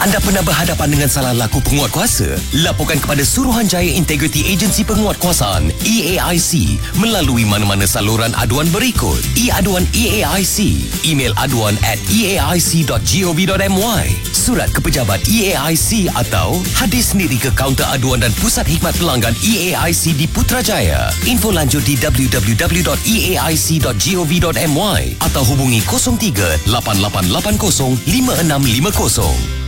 Anda pernah berhadapan dengan salah laku penguatkuasa? Laporkan kepada Suruhanjaya Integrity Agensi Penguatkuasaan EAIC melalui mana-mana saluran aduan berikut: e-aduan EAIC, email aduan@eaic.gov.my, surat ke pejabat EAIC atau hadir sendiri ke kaunter aduan dan pusat khidmat pelanggan EAIC di Putrajaya. Info lanjut di www.eaic.gov.my atau hubungi 03 8880 5650.